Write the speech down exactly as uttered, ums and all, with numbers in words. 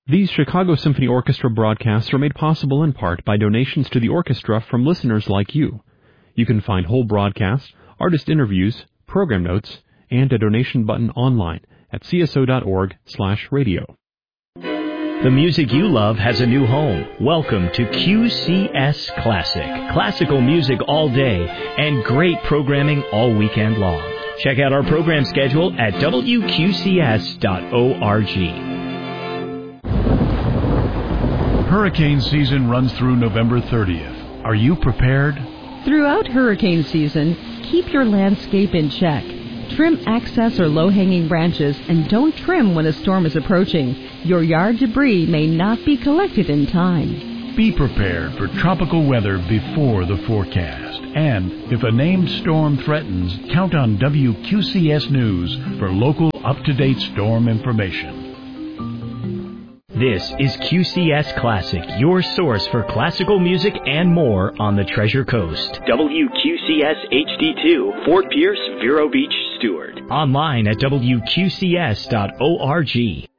These Chicago Symphony Orchestra broadcasts are made possible in part by donations to the orchestra from listeners like you. You can find whole broadcasts, artist interviews, program notes, and a donation button online at c s o dot org slash radio. The music you love has a new home. Welcome to Q C S Classic. Classical music all day and great programming all weekend long. Check out our program schedule at w q c s dot org. Hurricane season runs through November thirtieth. Are you prepared? Throughout hurricane season, keep your landscape in check. Trim excess or low-hanging branches and don't trim when a storm is approaching. Your yard debris may not be collected in time. Be prepared for tropical weather before the forecast. And if a named storm threatens, count on W Q C S News for local up-to-date storm information. This is Q C S Classic, your source for classical music and more on the Treasure Coast. W Q C S H D two, Fort Pierce, Vero Beach, Stewart. Online at w q c s dot org.